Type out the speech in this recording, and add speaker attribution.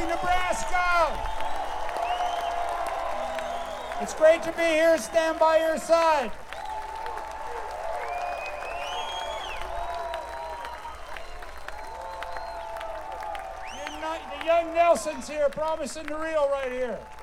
Speaker 1: Kenosha, Nebraska. It's great to be here, stand by your side. The young Nelson's here, promising the real right here.